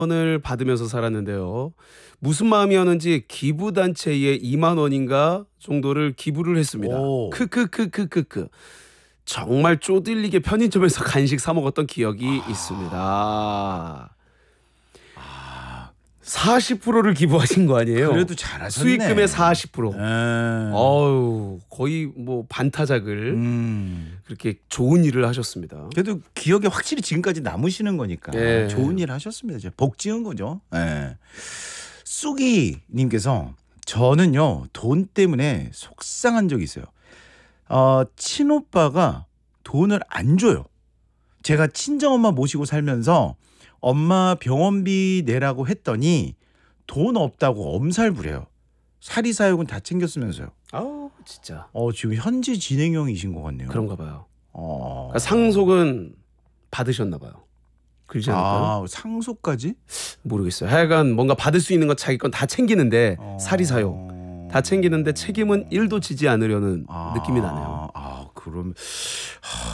원을 받으면서 살았는데요. 무슨 마음이었는지 기부단체에 2만 원인가 정도를 기부를 했습니다. 오. 크크크크크크. 정말 쪼들리게 편의점에서 간식 사 먹었던 기억이 있습니다. 40%를 기부하신 거 아니에요? 그래도 잘하셨네. 수익금의 40%. 예. 어우, 거의 뭐 반타작을 그렇게 좋은 일을 하셨습니다. 그래도 기억에 확실히 지금까지 남으시는 거니까 예. 좋은 일 하셨습니다. 이제 복 지은 거죠. 예. 쑥이님께서 저는요 돈 때문에 속상한 적이 있어요. 친오빠가 돈을 안 줘요. 제가 친정엄마 모시고 살면서 엄마 병원비 내라고 했더니 돈 없다고 엄살 부려요. 사리사욕은 다 챙겼으면서요. 아우, 진짜 지금 현지 진행형이신 것 같네요. 그런가 봐요. 어. 그러니까 상속은 받으셨나 봐요. 그렇지 않을까요? 상속까지? 모르겠어요. 하여간 뭔가 받을 수 있는 거 자기 건 다 챙기는데 사리사욕 다 챙기는데 책임은 1도 지지 않으려는 느낌이 나네요. 그럼